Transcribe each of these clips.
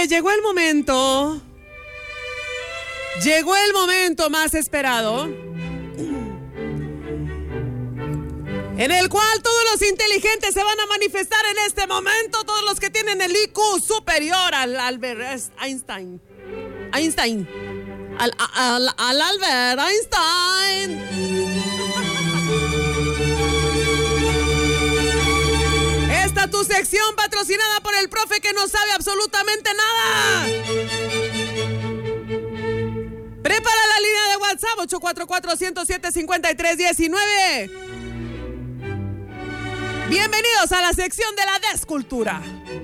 Oye, llegó el momento más esperado, en el cual todos los inteligentes se van a manifestar en este momento, todos los que tienen el IQ superior al Albert Einstein. Al Albert Einstein. Esta tu sección patrocinada por el profe que no sabe absolutamente nada. Prepara la línea de WhatsApp 844-107-5319. Bienvenidos a la sección de la descultura.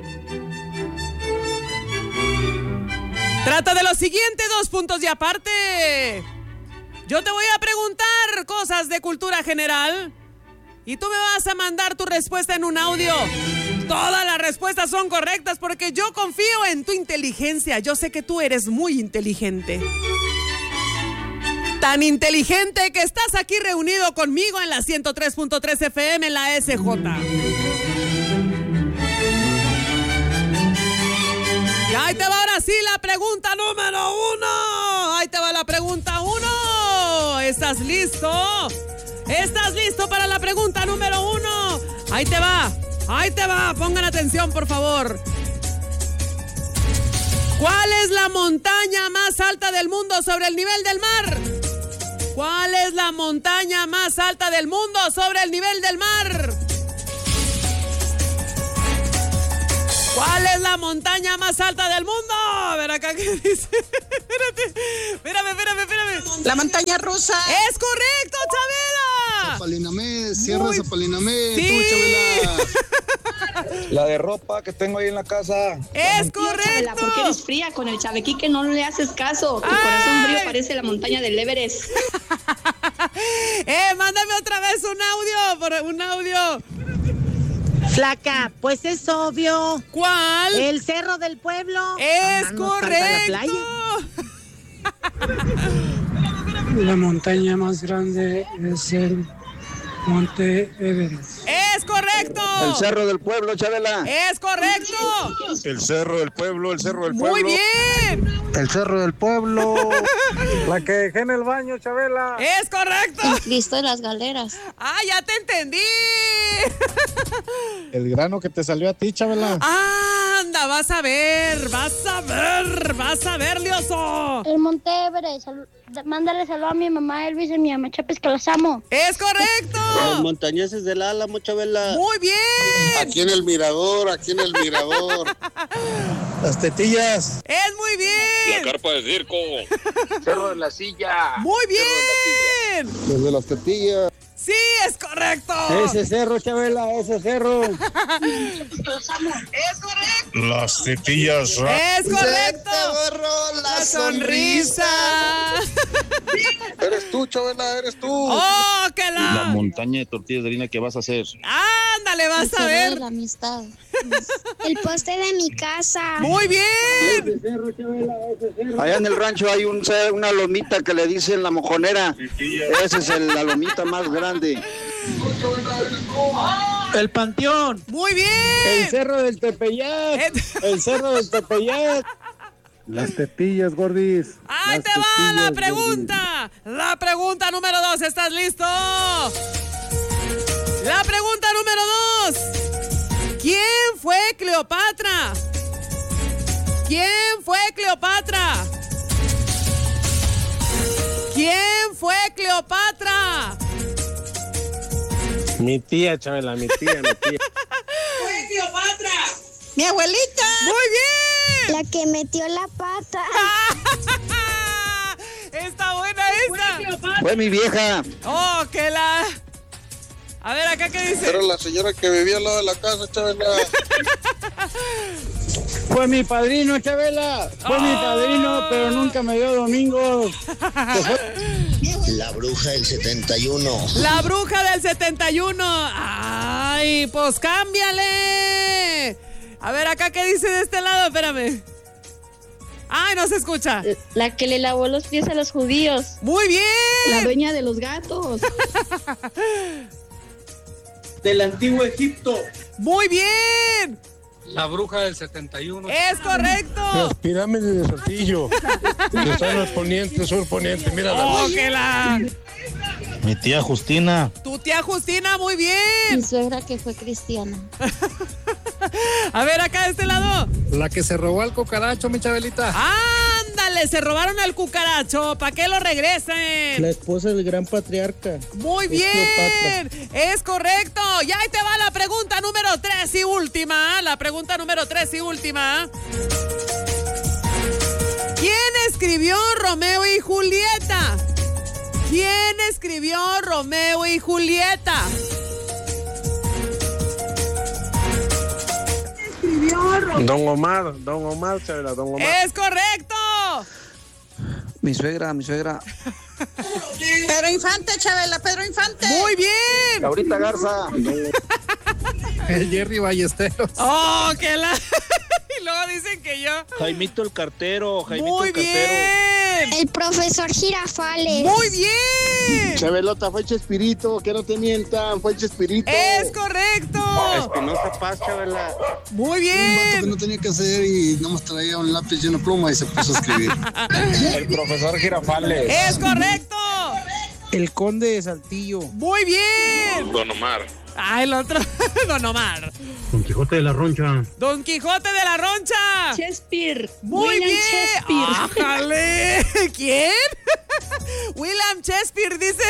Trata de los siguientes 2 puntos y aparte. Yo te voy a preguntar cosas de cultura general y tú me vas a mandar tu respuesta en un audio. Todas las respuestas son correctas porque yo confío en tu inteligencia. Yo sé que tú eres muy inteligente. Tan inteligente que estás aquí reunido conmigo en la 103.3 FM en la SJ. Y ahí te va ahora sí la pregunta número 1. Ahí te va la pregunta 1. ¿Estás listo? ¿Estás listo para la pregunta número 1? Ahí te va. Pongan atención, por favor. ¿Cuál es la montaña más alta del mundo sobre el nivel del mar? ¿Cuál es la montaña más alta del mundo sobre el nivel del mar? ¿Cuál es la montaña más alta del mundo? A ver acá qué dice. Espérame. La montaña rusa. ¡Es correcto, Chabela! Zapalinamé, Sierra Zapalinamé. Sí. Tú, Chabela. La de ropa que tengo ahí en la casa. ¡Es correcto! Chabela, ¿por qué eres fría? Con el chavequique no le haces caso. Tu corazón frío parece la montaña del Everest. Mándame otra vez un audio. Flaca, pues es obvio. ¿Cuál? El Cerro del Pueblo. ¡Es Nos falta la playa. correcto! La montaña más grande es el Monte Everest. ¡Es correcto! El Cerro del Pueblo, Chabela. ¡Es correcto! El Cerro del Pueblo, ¡Muy bien! El Cerro del Pueblo. La que dejé en el baño, Chabela. ¡Es correcto! El Cristo de las Galeras. ¡Ah, ya te entendí! El grano que te salió a ti, Chabela. ¡Anda, vas a ver, Lioso! El Monte Everest. Mándale saludo a mi mamá Elvis y a mi mamá Chapes, que las amo. ¡Es correcto! Los montañeses del Álamo, Chabela. ¡Muy bien! Aquí en el mirador. Las tetillas. ¡Es muy bien! La carpa de circo. Cerro de la Silla. ¡Muy bien! Desde las tetillas. ¡Sí, es correcto! Ese cerro, Chabela, ese cerro. ¡Es correcto! Las tetillas. ¡Es correcto! La sonrisa. Eres tú, Chabela, eres tú. ¡Oh, que La montaña de tortillas de harina que vas a hacer. ¡Ándale, vas a ver! La amistad. El poste de mi casa. ¡Muy bien! Allá en el rancho hay una lomita que le dicen la mojonera. Esa es la lomita más grande. El Panteón. ¡Muy bien! El Cerro del Tepeyac. El Cerro del Tepeyac. Las tetillas, gordis. ¡Ahí te va la pregunta! La pregunta número 2. ¿Estás listo? La pregunta número 2. ¿Quién fue Cleopatra? ¿Quién fue Cleopatra? ¿Quién fue Cleopatra? Mi tía, Chabela, mi tía. ¡Fue Cleopatra! Mi abuelita. ¡Muy bien! La que metió la pata. Está buena esa. Fue mi vieja. Oh, que la... A ver, acá qué dice. Era la señora que vivía al lado de la casa, Chabela. Fue mi padrino, Chabela. Fue mi padrino, pero nunca me dio domingos. La bruja del 71. La bruja del 71. Ay, pues cámbiale. A ver, acá qué dice de este lado, espérame. Ay, no se escucha. La que le lavó los pies a los judíos. Muy bien. La dueña de los gatos. Del antiguo Egipto. Muy bien. La bruja del 71. Es correcto. Las pirámides de Saltillo. Que están al poniente, sur poniente. Mira Mi tía Justina. Tu tía Justina, muy bien. Mi suegra que fue cristiana. A ver, acá de este lado. La que se robó al cucaracho, mi Chabelita. Ándale, se robaron al cucaracho. ¿Para qué lo regresen? La esposa del gran patriarca. Muy bien. Es correcto. Y ahí te va la pregunta número 3 y última. La pregunta número 3 y última. ¿Quién escribió Romeo y Julieta? ¿Quién escribió Romeo y Julieta? Don Omar, Chabela, Don Omar. ¡Es correcto! Mi suegra. Pedro Infante, Chabela, Pedro Infante. ¡Muy bien! Laurita Garza. El Jerry Ballesteros. ¡Oh, qué la... Y luego dicen que yo... Jaimito el cartero. ¡Muy bien! El profesor Girafales. ¡Muy bien! Chabelota, fue Chespirito, que no te mientan, fue Chespirito. ¡Es correcto! Espinosa Paz, Chabela. ¡Muy Un vato que bien! no tenía que hacer y nomás traía un lápiz y una pluma y se puso a escribir. El profesor Girafales. ¡Es correcto! El conde de Saltillo. ¡Muy bien! Don Omar. Ah, el otro, Don Omar. Don Quijote de la Roncha. Don Quijote de la Roncha. Shakespeare. Muy William bien. Shakespeare. ¡Ájale! ¿Quién? William Shakespeare dice.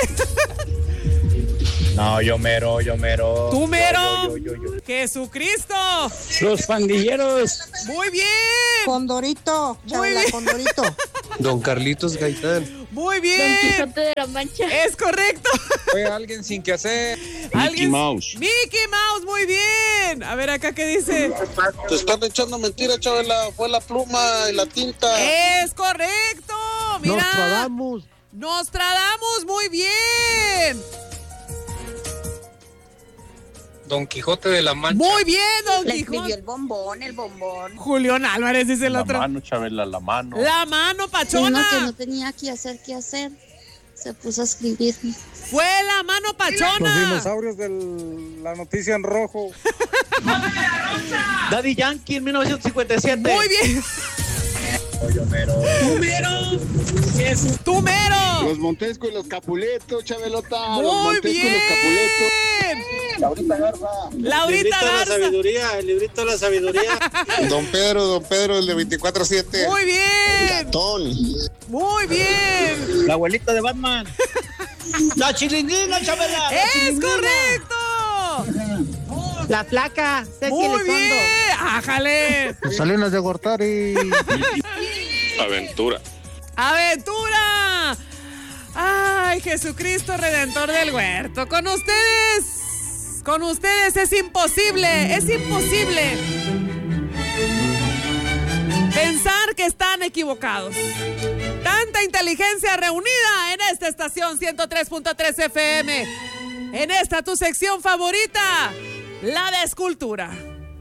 No, yo mero. ¿Tú mero? Yo. ¡Jesucristo! Los pandilleros. ¡Muy bien! Condorito, Chabela, bien. Condorito. Don Carlitos Gaitán. ¡Muy Don bien! Quijote de la Mancha. Es correcto. Fue alguien sin que hacer. Mickey Mouse. Mickey Mouse, muy bien. A ver acá qué dice. Te están echando mentiras, Chabela. Fue la pluma y la tinta. Es correcto. Mira. Nostradamus, muy bien. Don Quijote de la Mancha. Muy bien, Don Le escribió Quijote. el bombón. Julián Álvarez dice el otro. Chabela, la mano. La mano, Uno pachona. que no tenía que hacer, se puso a escribir. Fue la mano Los pachona. dinosaurios de la noticia en rojo. Daddy Yankee en 1957. Muy bien. Tú mero. Los Montesco y los Capuletos, Chabelota. Los Muy Montesco y los Capuletos. bien. Laurita Garza. Laurita Garza. El librito de la sabiduría. Don Pedro, el de 24/7. Muy bien. Gatón. Muy bien. La abuelita de Batman. La chilinguina, Chabela. Es correcto. La flaca, Ceci Muy Elizondo. bien. Ájale. Salinas de Gortari. Aventura. ¡Aventura! ¡Ay, Jesucristo Redentor del Huerto! Con ustedes es imposible pensar que están equivocados. Tanta inteligencia reunida en esta estación 103.3 FM. En esta tu sección favorita, la de escultura.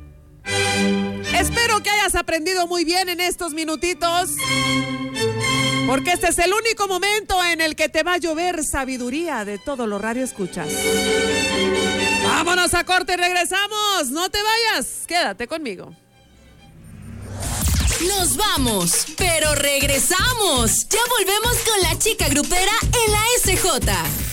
Espero que hayas aprendido muy bien en estos minutitos, porque este es el único momento en el que te va a llover sabiduría de todos los radioescuchas. Vámonos a corte y regresamos. No te vayas, quédate conmigo. Nos vamos, pero regresamos. Ya volvemos con la chica grupera en la SJ.